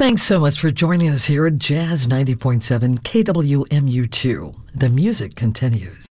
Thanks so much for joining us here at Jazz 90.7 KWMU2. The music continues.